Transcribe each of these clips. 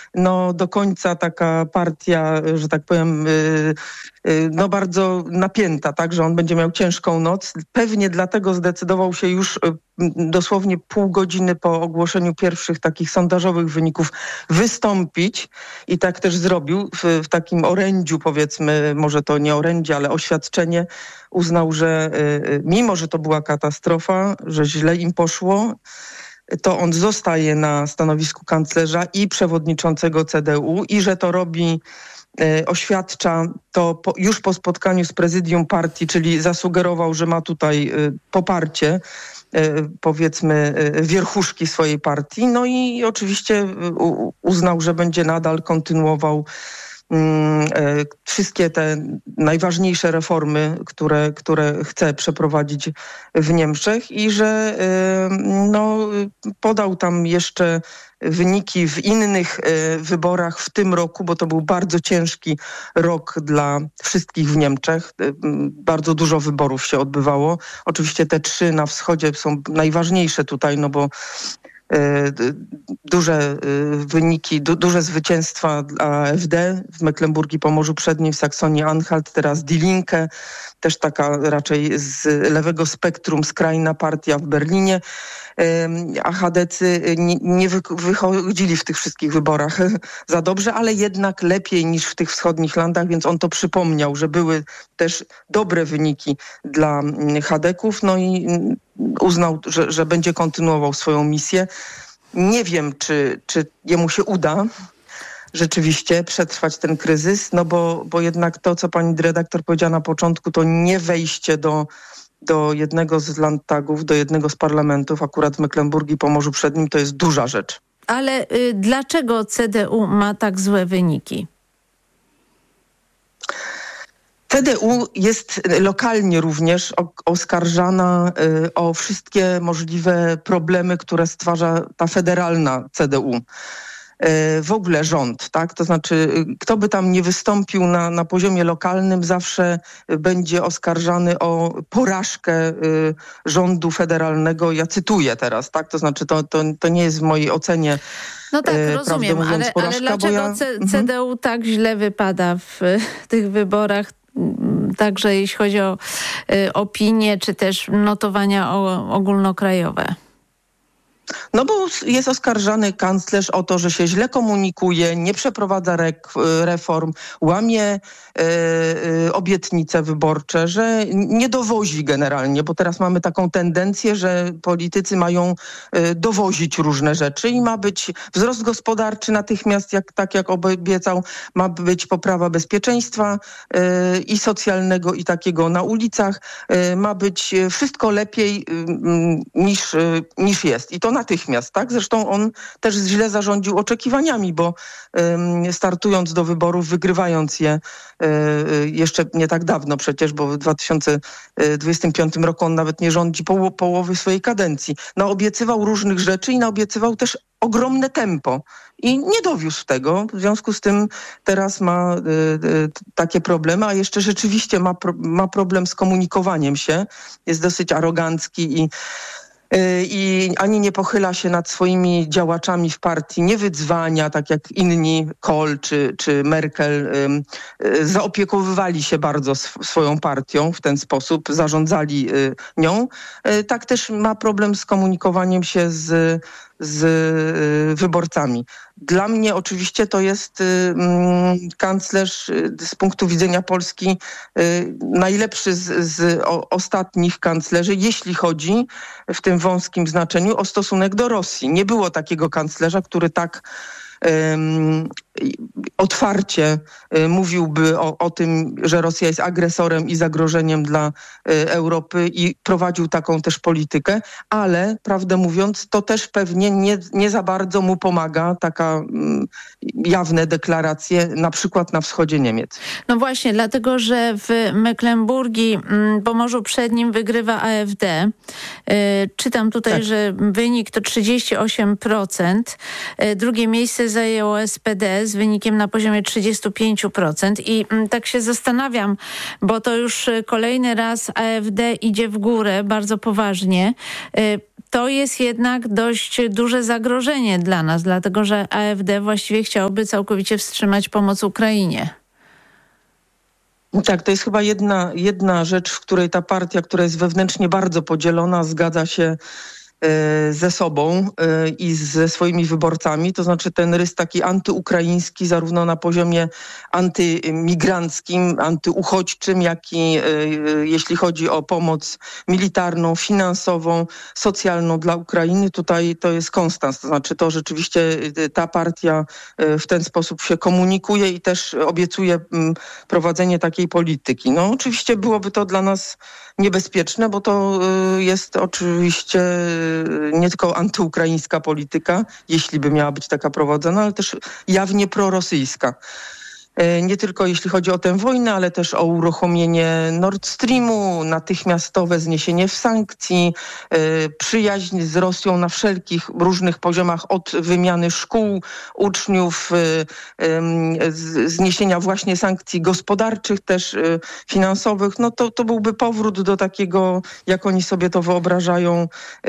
no do końca taka partia, że tak powiem, no bardzo napięta, tak, że on będzie miał ciężką noc. Pewnie dlatego zdecydował się już dosłownie pół godziny po ogłoszeniu pierwszych takich sondażowych wyników wystąpić i tak też zrobił w takim orędziu, powiedzmy, może to nie orędzie, ale oświadczenie. Uznał, że mimo, że to była katastrofa, że źle im poszło, to on zostaje na stanowisku kanclerza i przewodniczącego CDU i że to robi, oświadcza to już po spotkaniu z prezydium partii, czyli zasugerował, że ma tutaj poparcie, powiedzmy, wierchuszki swojej partii. No i oczywiście uznał, że będzie nadal kontynuował wszystkie te najważniejsze reformy, które chce przeprowadzić w Niemczech i że no, podał tam jeszcze wyniki w innych wyborach w tym roku, bo to był bardzo ciężki rok dla wszystkich w Niemczech. Bardzo dużo wyborów się odbywało. Oczywiście te 3 na wschodzie są najważniejsze tutaj, no bo duże wyniki, duże zwycięstwa dla AfD w Mecklenburgii Pomorzu Przednim, w Saksonii-Anhalt, teraz Die Linke, też taka raczej z lewego spektrum skrajna partia w Berlinie, a chadecy nie wychodzili w tych wszystkich wyborach za dobrze, ale jednak lepiej niż w tych wschodnich landach, więc on to przypomniał, że były też dobre wyniki dla chadeków, no i uznał, że będzie kontynuował swoją misję. Nie wiem, czy jemu się uda rzeczywiście przetrwać ten kryzys, no bo jednak to, co pani redaktor powiedziała na początku, to nie wejście do jednego z landtagów, do jednego z parlamentów, akurat w Mecklenburgii Pomorzu Przednim, to jest duża rzecz. Ale dlaczego CDU ma tak złe wyniki? CDU jest lokalnie również oskarżana o wszystkie możliwe problemy, które stwarza ta federalna CDU. W ogóle rząd, tak? To znaczy, kto by tam nie wystąpił na poziomie lokalnym, zawsze będzie oskarżany o porażkę rządu federalnego. Ja cytuję teraz, tak? To znaczy, to nie jest w mojej ocenie. No tak, rozumiem, mówiąc, porażka, ale dlaczego CDU tak źle wypada w tych wyborach? Także jeśli chodzi o opinię, czy też notowania ogólnokrajowe. No bo jest oskarżany kanclerz o to, że się źle komunikuje, nie przeprowadza reform, łamie obietnice wyborcze, że nie dowozi generalnie, bo teraz mamy taką tendencję, że politycy mają dowozić różne rzeczy i ma być wzrost gospodarczy natychmiast, tak jak obiecał, ma być poprawa bezpieczeństwa i socjalnego, i takiego na ulicach, ma być wszystko lepiej niż jest. I to natychmiast, tak? Zresztą on też źle zarządził oczekiwaniami, bo startując do wyborów, wygrywając je jeszcze nie tak dawno przecież, bo w 2025 roku on nawet nie rządzi połowy swojej kadencji. Naobiecywał różnych rzeczy i naobiecywał też ogromne tempo i nie dowiózł tego. W związku z tym teraz ma takie problemy, a jeszcze rzeczywiście ma problem z komunikowaniem się. Jest dosyć arogancki i ani nie pochyla się nad swoimi działaczami w partii, nie wydzwania, tak jak inni, Kohl czy Merkel, zaopiekowywali się bardzo swoją partią w ten sposób, zarządzali nią. Tak też ma problem z komunikowaniem się z wyborcami. Dla mnie oczywiście to jest kanclerz z punktu widzenia Polski najlepszy z ostatnich kanclerzy, jeśli chodzi w tym wąskim znaczeniu o stosunek do Rosji. Nie było takiego kanclerza, który tak otwarcie mówiłby o tym, że Rosja jest agresorem i zagrożeniem dla Europy i prowadził taką też politykę, ale prawdę mówiąc, to też pewnie nie za bardzo mu pomaga taka jawne deklaracje, na przykład na wschodzie Niemiec. No właśnie, dlatego, że w Mecklenburgii Pomorzu Przednim wygrywa AfD. Czytam tutaj, tak, że wynik to 38%. Drugie miejsce zajęło SPD z wynikiem na poziomie 35%. I tak się zastanawiam, bo to już kolejny raz AfD idzie w górę bardzo poważnie. to jest jednak dość duże zagrożenie dla nas, dlatego że AfD właściwie chciałoby całkowicie wstrzymać pomoc Ukrainie. Tak, to jest chyba jedna rzecz, w której ta partia, która jest wewnętrznie bardzo podzielona, zgadza się ze sobą i ze swoimi wyborcami, to znaczy ten rys taki antyukraiński, zarówno na poziomie antymigranckim, antyuchodźczym, jak i jeśli chodzi o pomoc militarną, finansową, socjalną dla Ukrainy, tutaj to jest konstans, to znaczy to rzeczywiście ta partia w ten sposób się komunikuje i też obiecuje prowadzenie takiej polityki. No oczywiście byłoby to dla nas niebezpieczne, bo to jest oczywiście nie tylko antyukraińska polityka, jeśli by miała być taka prowadzona, ale też jawnie prorosyjska. Nie tylko jeśli chodzi o tę wojnę, ale też o uruchomienie Nord Streamu, natychmiastowe zniesienie sankcji, przyjaźń z Rosją na wszelkich różnych poziomach, od wymiany szkół, uczniów, zniesienia właśnie sankcji gospodarczych, też finansowych. No to byłby powrót do takiego, jak oni sobie to wyobrażają,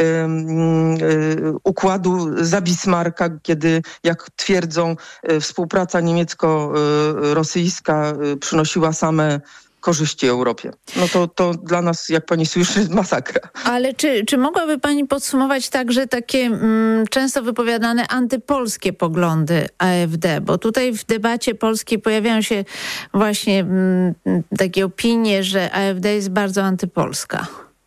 układu za Bismarcka, kiedy, jak twierdzą, współpraca niemiecko-rosyjska przynosiła same korzyści Europie. No to dla nas, jak pani słyszy, masakra. Ale czy mogłaby pani podsumować także takie często wypowiadane antypolskie poglądy AfD? Bo tutaj w debacie polskiej pojawiają się właśnie takie opinie, że AfD jest bardzo antypolska.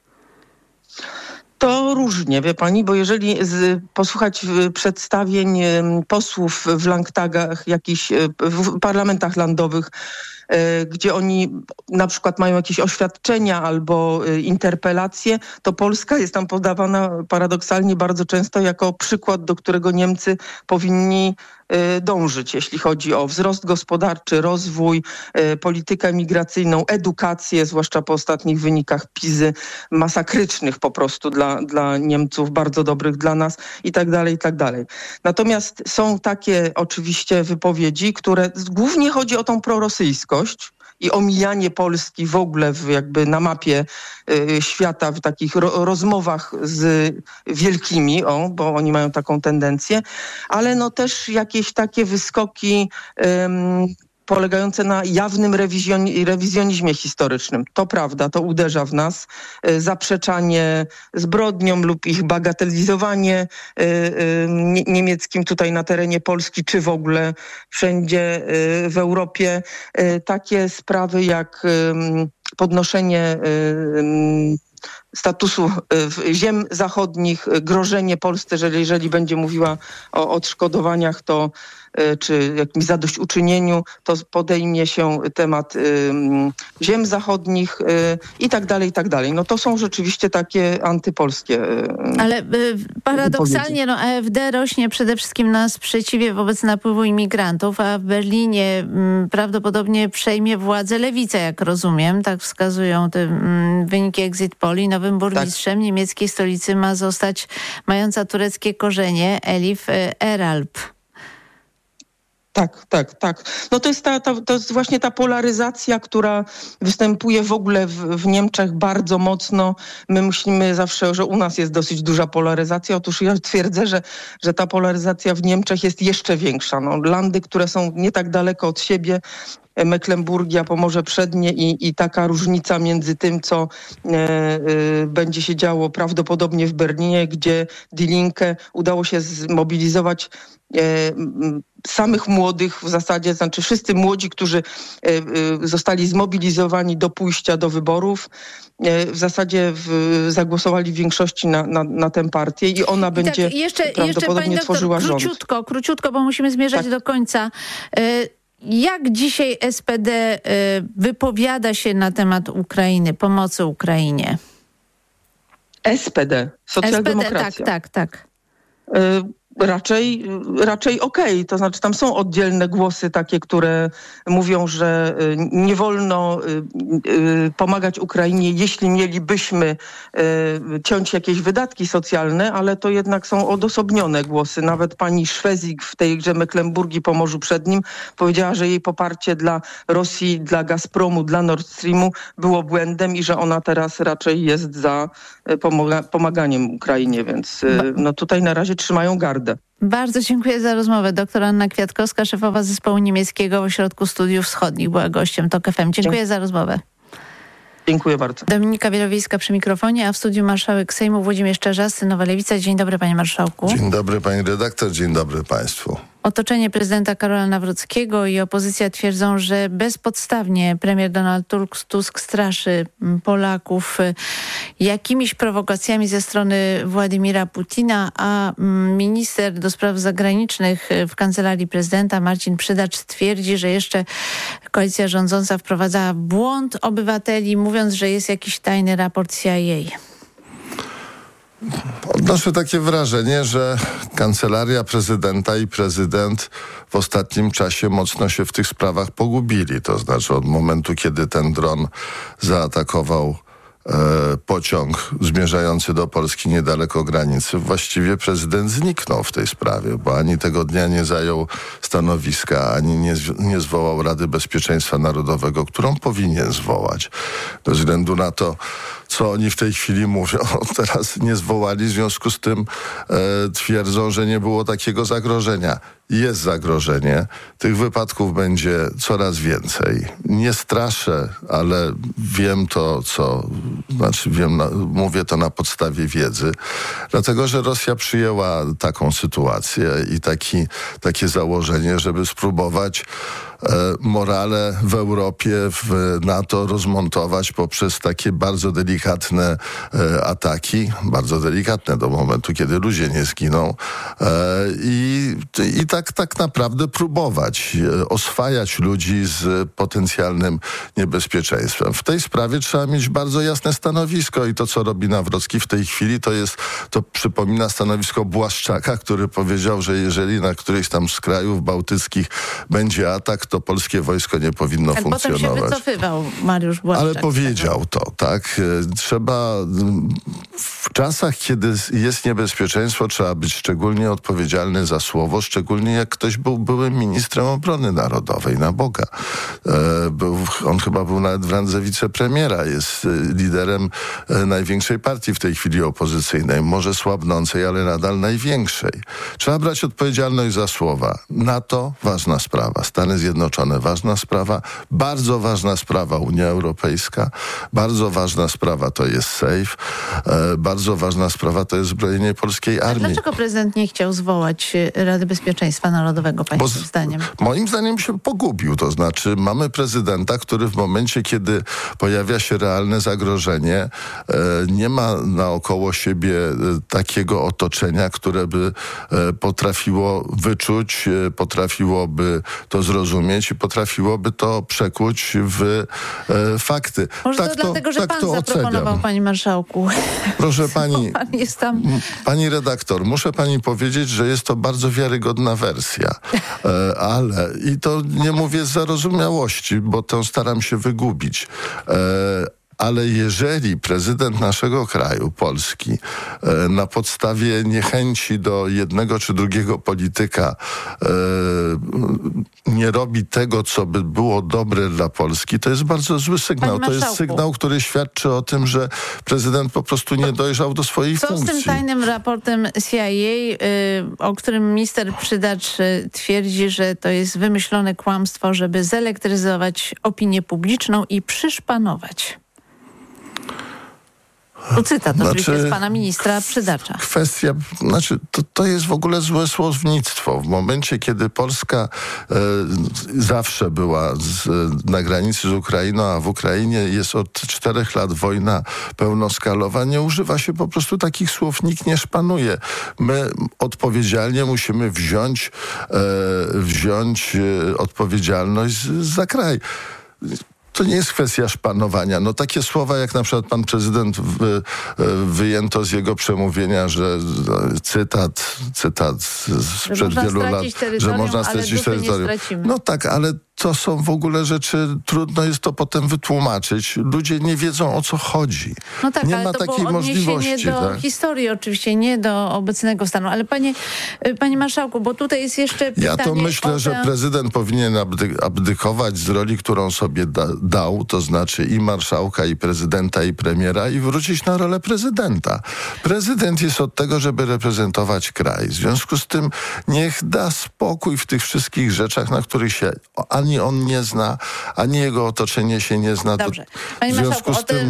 To różnie, wie pani, bo jeżeli posłuchać przedstawień posłów w Landtagach, w parlamentach landowych, gdzie oni na przykład mają jakieś oświadczenia albo interpelacje, to Polska jest tam podawana paradoksalnie bardzo często jako przykład, do którego Niemcy powinni dążyć, jeśli chodzi o wzrost gospodarczy, rozwój, politykę migracyjną, edukację, zwłaszcza po ostatnich wynikach PISy, masakrycznych po prostu dla Niemców, bardzo dobrych dla nas i tak dalej, i tak dalej. Natomiast są takie oczywiście wypowiedzi, które głównie chodzi o tą prorosyjskość i omijanie Polski w ogóle jakby na mapie świata w takich rozmowach z wielkimi, bo oni mają taką tendencję, ale no też jakieś takie wyskoki polegające na jawnym rewizjonizmie historycznym. To prawda, to uderza w nas. Zaprzeczanie zbrodniom lub ich bagatelizowanie niemieckim tutaj na terenie Polski, czy w ogóle wszędzie w Europie. Takie sprawy jak podnoszenie statusu ziem zachodnich, grożenie Polsce, że jeżeli będzie mówiła o odszkodowaniach, to czy jakimś zadośćuczynieniu, to podejmie się temat ziem zachodnich i tak dalej, i tak dalej. No to są rzeczywiście takie antypolskie ale paradoksalnie AfD rośnie przede wszystkim na sprzeciwie wobec napływu imigrantów, a w Berlinie prawdopodobnie przejmie władzę lewica, jak rozumiem. Tak wskazują te wyniki exit poli. Nowym burmistrzem niemieckiej stolicy ma zostać mająca tureckie korzenie Elif Eralp. Tak. No to jest właśnie ta polaryzacja, która występuje w ogóle w Niemczech bardzo mocno. My myślimy zawsze, że u nas jest dosyć duża polaryzacja. Otóż ja twierdzę, że ta polaryzacja w Niemczech jest jeszcze większa. No, landy, które są nie tak daleko od siebie, Mecklenburgia, Pomorze Przednie i taka różnica między tym, co będzie się działo prawdopodobnie w Berlinie, gdzie Die Linke udało się zmobilizować samych młodych w zasadzie, znaczy wszyscy młodzi, którzy zostali zmobilizowani do pójścia do wyborów, w zasadzie zagłosowali w większości na tę partię i ona będzie prawdopodobnie tworzyła rząd. Króciutko, bo musimy zmierzać do końca. Jak dzisiaj SPD wypowiada się na temat Ukrainy, pomocy Ukrainie? SPD, socjaldemokracja. Tak. Raczej okej. To znaczy tam są oddzielne głosy takie, które mówią, że nie wolno pomagać Ukrainie, jeśli mielibyśmy ciąć jakieś wydatki socjalne, ale to jednak są odosobnione głosy. Nawet pani Szwezik w tej grze Mecklenburgii Pomorzu Przednim powiedziała, że jej poparcie dla Rosji, dla Gazpromu, dla Nord Streamu było błędem i że ona teraz raczej jest za pomaganiem Ukrainie, więc no tutaj na razie trzymają gardę. Bardzo dziękuję za rozmowę. Doktor Anna Kwiatkowska, szefowa zespołu niemieckiego Ośrodku Studiów Wschodnich, była gościem TOK FM. Dziękuję za rozmowę. Dziękuję bardzo. Dominika Wielowiejska przy mikrofonie, a w studiu marszałek Sejmu Włodzimierz Czarzasty, Nowa Lewica. Dzień dobry, panie marszałku. Dzień dobry, pani redaktor, dzień dobry państwu. Otoczenie prezydenta Karola Nawrockiego i opozycja twierdzą, że bezpodstawnie premier Donald Tusk straszy Polaków jakimiś prowokacjami ze strony Władimira Putina, a minister do spraw zagranicznych w kancelarii prezydenta Marcin Przydacz twierdzi, że jeszcze koalicja rządząca wprowadza w błąd obywateli, mówiąc, że jest jakiś tajny raport CIA. Odnoszę takie wrażenie, że kancelaria prezydenta i prezydent w ostatnim czasie mocno się w tych sprawach pogubili. To znaczy od momentu, kiedy ten dron zaatakował pociąg zmierzający do Polski niedaleko granicy, właściwie prezydent zniknął w tej sprawie, bo ani tego dnia nie zajął stanowiska, ani nie zwołał Rady Bezpieczeństwa Narodowego, którą powinien zwołać. Bez względu na to, co oni w tej chwili mówią, teraz nie zwołali, w związku z tym twierdzą, że nie było takiego zagrożenia. Jest zagrożenie. Tych wypadków będzie coraz więcej. Nie straszę, ale wiem to, mówię to na podstawie wiedzy, dlatego, że Rosja przyjęła taką sytuację i takie założenie, żeby spróbować morale w Europie, w NATO rozmontować poprzez takie bardzo delikatne ataki, bardzo delikatne do momentu, kiedy ludzie nie zginą i tak naprawdę próbować oswajać ludzi z potencjalnym niebezpieczeństwem. W tej sprawie trzeba mieć bardzo jasne stanowisko i to, co robi Nawrocki w tej chwili, to przypomina stanowisko Błaszczaka, który powiedział, że jeżeli na którejś tam z krajów bałtyckich będzie atak, to polskie wojsko nie powinno funkcjonować. Potem się wycofywał Mariusz Błaszczak. Ale powiedział to, tak? Trzeba w czasach, kiedy jest niebezpieczeństwo, trzeba być szczególnie odpowiedzialny za słowo, szczególnie jak ktoś był byłym ministrem obrony narodowej, na Boga. On chyba był nawet w randze wicepremiera, jest liderem największej partii w tej chwili opozycyjnej, może słabnącej, ale nadal największej. Trzeba brać odpowiedzialność za słowa. NATO, ważna sprawa. Stany Zjednoczone, ważna sprawa. Bardzo ważna sprawa Unia Europejska. Bardzo ważna sprawa to jest SAFE. Bardzo ważna sprawa to jest zbrojenie polskiej armii. A dlaczego prezydent nie chciał zwołać Rady Bezpieczeństwa Narodowego, państwa zdaniem? Moim zdaniem się pogubił. To znaczy mamy prezydenta, który w momencie, kiedy pojawia się realne zagrożenie, nie ma naokoło siebie takiego otoczenia, które by potrafiło wyczuć, potrafiłoby to zrozumieć i potrafiłoby to przekuć w fakty. Może tak to dlatego, że pan zaproponował, panie marszałku. Proszę pani, pan jest tam... pani redaktor, muszę pani powiedzieć, że jest to bardzo wiarygodna wersja, ale i to nie mówię z zarozumiałości, bo to staram się wygubić. Ale jeżeli prezydent naszego kraju, Polski, na podstawie niechęci do jednego czy drugiego polityka nie robi tego, co by było dobre dla Polski, to jest bardzo zły sygnał. To jest sygnał, który świadczy o tym, że prezydent po prostu nie dojrzał do swojej funkcji. Co z tym tajnym raportem CIA, o którym minister Przydacz twierdzi, że to jest wymyślone kłamstwo, żeby zelektryzować opinię publiczną i przyszpanować? To cytat oczywiście z pana ministra Przydacza. Kwestia, to jest w ogóle złe słownictwo. W momencie, kiedy Polska zawsze była na granicy z Ukrainą, a w Ukrainie jest od 4 lat wojna pełnoskalowa, nie używa się po prostu takich słów, nikt nie szpanuje. My odpowiedzialnie musimy wziąć odpowiedzialność za kraj. to nie jest kwestia szpanowania. No takie słowa, jak na przykład pan prezydent wyjęto z jego przemówienia, że cytat sprzed wielu lat, że można stracić terytorium. No tak, ale to są w ogóle rzeczy, trudno jest to potem wytłumaczyć. Ludzie nie wiedzą, o co chodzi. No tak, nie ale ma to takiej było możliwości. Do historii oczywiście, nie do obecnego stanu. Ale panie marszałku, bo tutaj jest jeszcze pytanie... Ja to myślę, że prezydent powinien abdykować z roli, którą sobie dał, to znaczy i marszałka, i prezydenta, i premiera, i wrócić na rolę prezydenta. Prezydent jest od tego, żeby reprezentować kraj. W związku z tym niech da spokój w tych wszystkich rzeczach, na których się ani on nie zna, ani jego otoczenie się nie zna. Dobrze. Panie marszałku,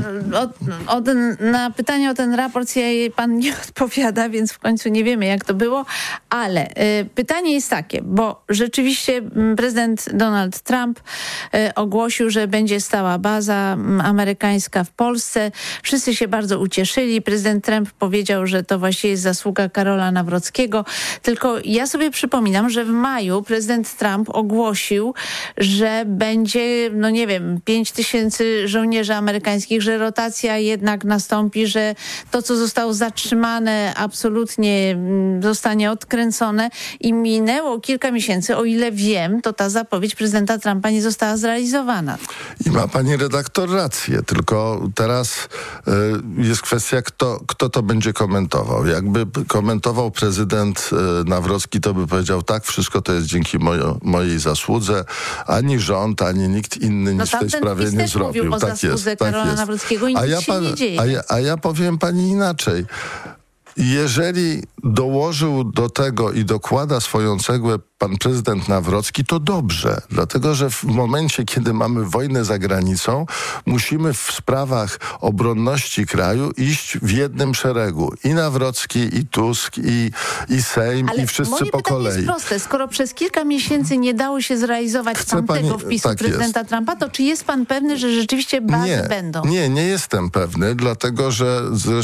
na pytanie o ten raport pan nie odpowiada, więc w końcu nie wiemy, jak to było, ale pytanie jest takie, bo rzeczywiście prezydent Donald Trump ogłosił, że będzie stała baza amerykańska w Polsce. Wszyscy się bardzo ucieszyli. Prezydent Trump powiedział, że to właściwie jest zasługa Karola Nawrockiego. Tylko ja sobie przypominam, że w maju prezydent Trump ogłosił, że będzie, 5,000 żołnierzy amerykańskich, że rotacja jednak nastąpi, że to, co zostało zatrzymane, absolutnie zostanie odkręcone i minęło kilka miesięcy. O ile wiem, to ta zapowiedź prezydenta Trumpa nie została zrealizowana. I ma pani redaktor rację, tylko teraz jest kwestia, kto to będzie komentował. Jakby komentował prezydent Nawrocki, to by powiedział, tak, wszystko to jest dzięki mojej zasłudze. Ani rząd, ani nikt inny nic w tej sprawie nie zrobił. Mówił o zasłudze Karola Nawrockiego i nic się nie dzieje. A ja powiem pani inaczej. Jeżeli dołożył do tego i dokłada swoją cegłę pan prezydent Nawrocki, to dobrze. Dlatego, że w momencie, kiedy mamy wojnę za granicą, musimy w sprawach obronności kraju iść w jednym szeregu. I Nawrocki, i Tusk, i Sejm, i wszyscy po kolei. Ale moje pytanie jest proste. Skoro przez kilka miesięcy nie dało się zrealizować tamtego wpisu prezydenta Trumpa, to czy jest pan pewny, że rzeczywiście bazy będą? Nie jestem pewny, dlatego, że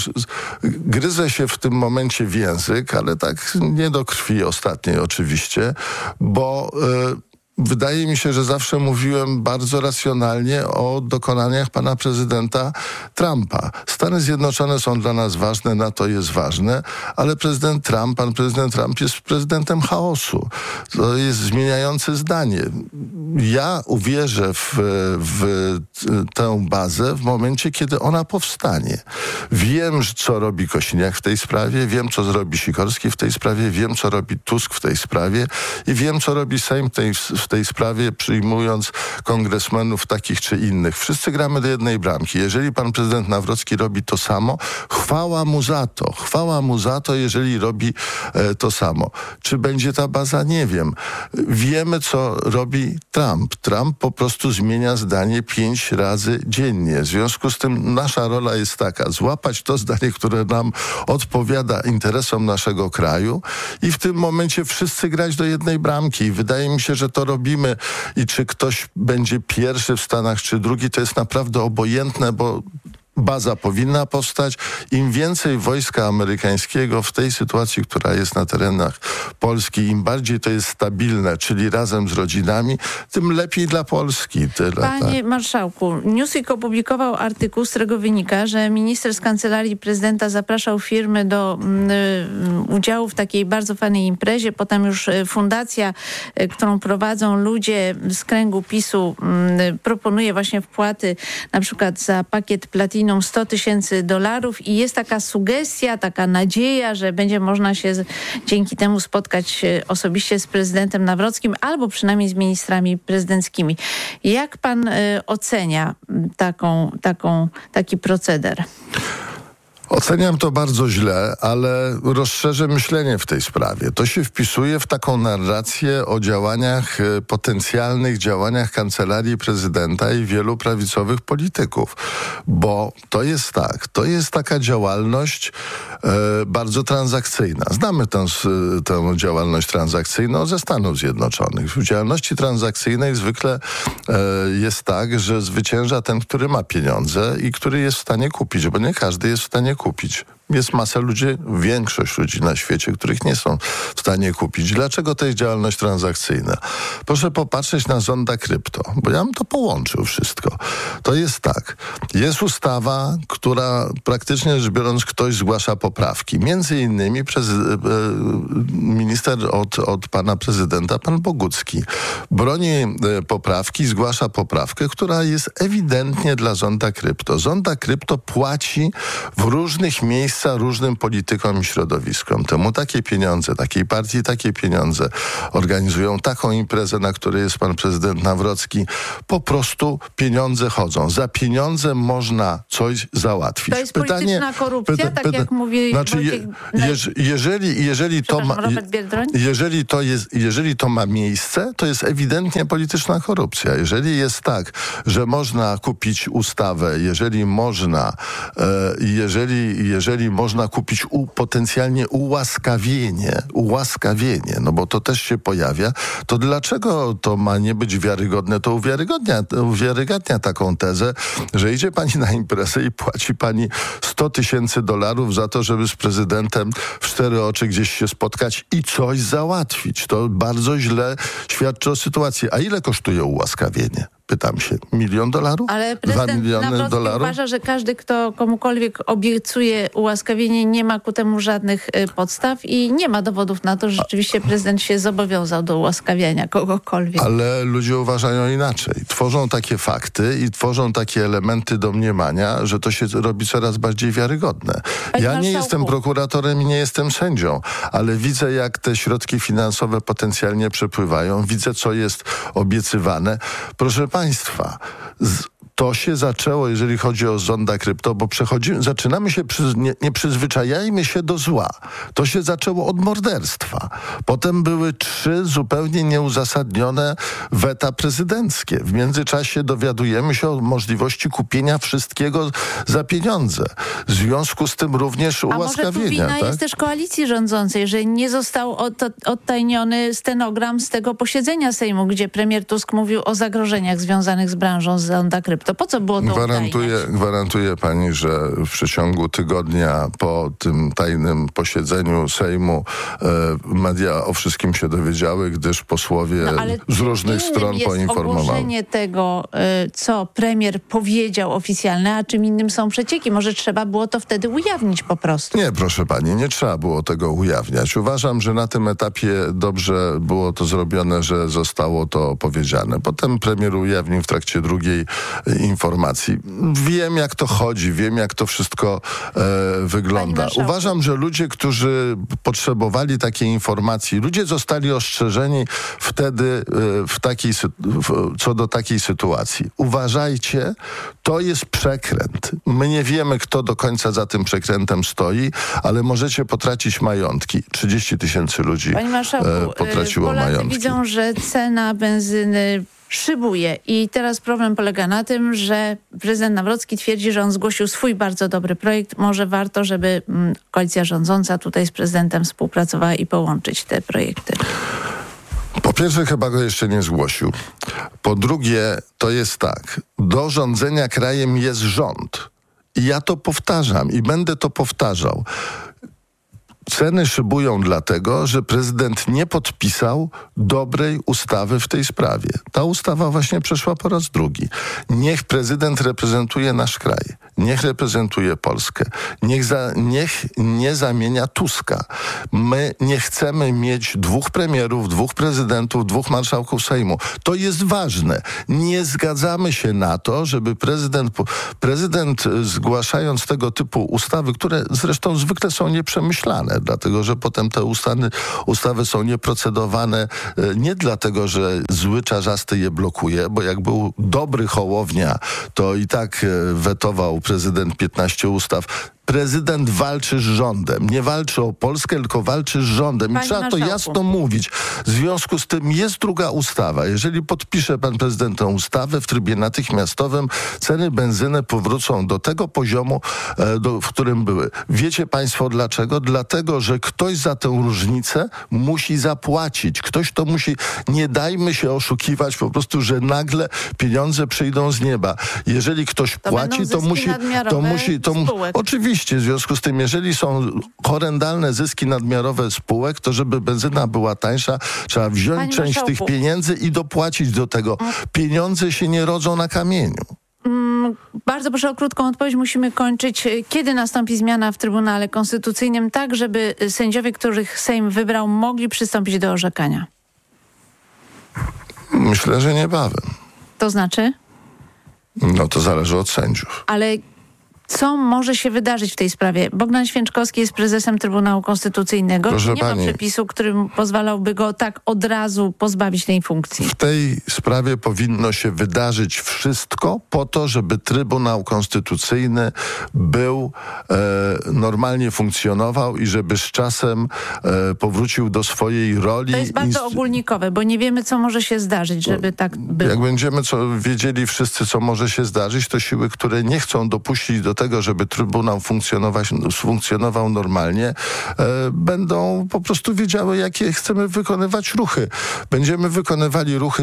gryzę się w tym momencie w język, ale tak nie do krwi ostatniej oczywiście, bo wydaje mi się, że zawsze mówiłem bardzo racjonalnie o dokonaniach pana prezydenta Trumpa. Stany Zjednoczone są dla nas ważne, NATO jest ważne, ale pan prezydent Trump jest prezydentem chaosu. To jest zmieniające zdanie. Ja uwierzę w tę bazę w momencie, kiedy ona powstanie. Wiem, co robi Kosiniak w tej sprawie, wiem, co zrobi Sikorski w tej sprawie, wiem, co robi Tusk w tej sprawie i wiem, co robi Sejm w tej sprawie, przyjmując kongresmenów takich czy innych. Wszyscy gramy do jednej bramki. Jeżeli pan prezydent Nawrocki robi to samo, chwała mu za to. Chwała mu za to, jeżeli robi to samo. Czy będzie ta baza? Nie wiem. Wiemy, co robi Trump. Trump po prostu zmienia zdanie 5 razy dziennie. W związku z tym nasza rola jest taka, złapać to zdanie, które nam odpowiada interesom naszego kraju i w tym momencie wszyscy grać do jednej bramki. I wydaje mi się, że to robimy i czy ktoś będzie pierwszy w Stanach, czy drugi, to jest naprawdę obojętne, bo baza powinna powstać. Im więcej wojska amerykańskiego w tej sytuacji, która jest na terenach Polski, im bardziej to jest stabilne, czyli razem z rodzinami, tym lepiej dla Polski. Panie marszałku, Newsweek opublikował artykuł, z którego wynika, że minister z kancelarii prezydenta zapraszał firmy do udziału w takiej bardzo fajnej imprezie. Potem już fundacja, którą prowadzą ludzie z kręgu PiS-u, proponuje właśnie wpłaty na przykład za pakiet Platinum $100,000 i jest taka sugestia, taka nadzieja, że będzie można się dzięki temu spotkać osobiście z prezydentem Nawrockim albo przynajmniej z ministrami prezydenckimi. Jak pan ocenia taki proceder? Oceniam to bardzo źle, ale rozszerzę myślenie w tej sprawie. To się wpisuje w taką narrację o działaniach, potencjalnych działaniach Kancelarii Prezydenta i wielu prawicowych polityków. Bo to jest tak, to jest taka działalność bardzo transakcyjna. Znamy tę działalność transakcyjną ze Stanów Zjednoczonych. W działalności transakcyjnej zwykle jest tak, że zwycięża ten, który ma pieniądze i który jest w stanie kupić, bo nie każdy jest w stanie kupić. Jest masa ludzi, większość ludzi na świecie, których nie są w stanie kupić. Dlaczego to jest działalność transakcyjna? Proszę popatrzeć na Zonda Krypto, bo ja bym to połączył wszystko. To jest tak. Jest ustawa, która praktycznie rzecz biorąc ktoś zgłasza poprawki. Między innymi minister od pana prezydenta, pan Bogucki, broni poprawki, zgłasza poprawkę, która jest ewidentnie dla Zonda Krypto. Zonda Krypto płaci w różnych miejscach różnym politykom i środowiskom. Temu takie pieniądze, takiej partii takie pieniądze. Organizują taką imprezę, na której jest pan prezydent Nawrocki. Po prostu pieniądze chodzą. Za pieniądze można coś załatwić. To jest polityczna korupcja, tak jak mówi Wojciech... Jeżeli to ma miejsce, to jest ewidentnie polityczna korupcja. Jeżeli jest tak, że można kupić ustawę, jeżeli można kupić potencjalnie ułaskawienie, no bo to też się pojawia, to dlaczego to ma nie być wiarygodne? To uwiarygadnia taką tezę, że idzie pani na imprezę i płaci pani $100,000 za to, żeby z prezydentem w 4 oczy gdzieś się spotkać i coś załatwić. To bardzo źle świadczy o sytuacji. A ile kosztuje ułaskawienie? Pytam się. $1 milion? Ale $2 prezydent Nawrocki uważa, że każdy, kto komukolwiek obiecuje ułaskawienie, nie ma ku temu żadnych podstaw i nie ma dowodów na to, że rzeczywiście prezydent się zobowiązał do ułaskawiania kogokolwiek. Ale ludzie uważają inaczej. Tworzą takie fakty i tworzą takie elementy domniemania, że to się robi coraz bardziej wiarygodne. Ja nie jestem prokuratorem i nie jestem sędzią, ale widzę, jak te środki finansowe potencjalnie przepływają. Widzę, co jest obiecywane. Proszę państwa, to się zaczęło, jeżeli chodzi o Zonda Krypto, bo zaczynamy się, nie przyzwyczajajmy się do zła. To się zaczęło od morderstwa. Potem były 3 zupełnie nieuzasadnione weta prezydenckie. W międzyczasie dowiadujemy się o możliwości kupienia wszystkiego za pieniądze. W związku z tym również ułaskawienia. A może tu wina jest też koalicji rządzącej, że nie został odtajniony stenogram z tego posiedzenia Sejmu, gdzie premier Tusk mówił o zagrożeniach związanych z branżą Zonda Krypto. Po co było to Gwarantuję pani, że w przeciągu tygodnia po tym tajnym posiedzeniu Sejmu media o wszystkim się dowiedziały, gdyż posłowie z różnych stron poinformowali. Ogłoszenie tego, co premier powiedział oficjalne, a czym innym są przecieki. Może trzeba było to wtedy ujawnić po prostu. Nie, proszę pani, nie trzeba było tego ujawniać. Uważam, że na tym etapie dobrze było to zrobione, że zostało to powiedziane. Potem premier ujawnił w trakcie drugiej informacji. Wiem, jak to chodzi, wiem, jak to wszystko wygląda. Uważam, że ludzie, którzy potrzebowali takiej informacji, ludzie zostali ostrzeżeni wtedy co do takiej sytuacji. Uważajcie, to jest przekręt. My nie wiemy, kto do końca za tym przekrętem stoi, ale możecie potracić majątki. 30 000 ludzi potraciło Polacy majątki. Widzą, że cena benzyny szybuje i teraz problem polega na tym, że prezydent Nawrocki twierdzi, że on zgłosił swój bardzo dobry projekt. Może warto, żeby koalicja rządząca tutaj z prezydentem współpracowała i połączyć te projekty. Po pierwsze, chyba go jeszcze nie zgłosił. Po drugie, to jest tak. Do rządzenia krajem jest rząd. I ja to powtarzam i będę to powtarzał. Ceny szybują dlatego, że prezydent nie podpisał dobrej ustawy w tej sprawie. Ta ustawa właśnie przeszła po raz drugi. Niech prezydent reprezentuje nasz kraj. Niech reprezentuje Polskę. Niech nie zamienia Tuska. My nie chcemy mieć 2 premierów, 2 prezydentów, 2 marszałków Sejmu. To jest ważne. Nie zgadzamy się na to, żeby prezydent zgłaszając tego typu ustawy, które zresztą zwykle są nieprzemyślane, dlatego że potem te ustawy są nieprocedowane nie dlatego, że zły czarzasty je blokuje, bo jak był dobry Hołownia, to i tak wetował prezydent 15 ustaw. Prezydent walczy z rządem. Nie walczy o Polskę, tylko walczy z rządem. I trzeba to jasno mówić. W związku z tym jest druga ustawa. Jeżeli podpisze pan prezydent tę ustawę w trybie natychmiastowym, ceny benzyny powrócą do tego poziomu, w którym były. Wiecie państwo dlaczego? Dlatego, że ktoś za tę różnicę musi zapłacić. Ktoś to musi. Nie dajmy się oszukiwać po prostu, że nagle pieniądze przyjdą z nieba. Jeżeli ktoś płaci, to musi. Oczywiście. oczywiście, w związku z tym, jeżeli są horrendalne zyski nadmiarowe spółek, to żeby benzyna była tańsza, trzeba wziąć część tych pieniędzy i dopłacić do tego. Pieniądze się nie rodzą na kamieniu. Bardzo proszę o krótką odpowiedź, musimy kończyć. Kiedy nastąpi zmiana w Trybunale Konstytucyjnym tak, żeby sędziowie, których Sejm wybrał, mogli przystąpić do orzekania? Myślę, że niebawem. To znaczy? No to zależy od sędziów. Ale co może się wydarzyć w tej sprawie? Bogdan Święczkowski jest prezesem Trybunału Konstytucyjnego. Proszę nie ma przepisu, który pozwalałby go tak od razu pozbawić tej funkcji. W tej sprawie powinno się wydarzyć wszystko po to, żeby Trybunał Konstytucyjny był, normalnie funkcjonował i żeby z czasem powrócił do swojej roli. To jest bardzo ogólnikowe, bo nie wiemy, co może się zdarzyć, żeby tak było. Jak będziemy wiedzieli wszyscy, co może się zdarzyć, to siły, które nie chcą dopuścić do tego, żeby Trybunał funkcjonował normalnie, będą po prostu wiedziały, jakie chcemy wykonywać ruchy. Będziemy wykonywali ruchy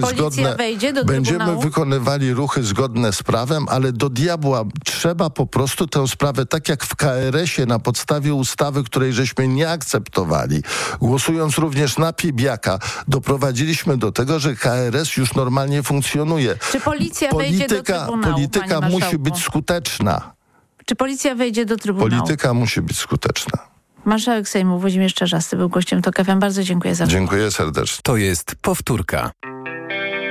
zgodne z prawem, ale do diabła trzeba po prostu tę sprawę, tak jak w KRS-ie na podstawie ustawy, której żeśmy nie akceptowali, głosując również na Piebiaka, doprowadziliśmy do tego, że KRS już normalnie funkcjonuje. Czy policja wejdzie do Trybunału, polityka musi być skuteczna. Czy policja wejdzie do Trybunału? Polityka musi być skuteczna. Marszałek Sejmu Włodzimierz Czarzasty był gościem TOK FM. Bardzo dziękuję za rozmowę. Dziękuję serdecznie. To jest powtórka.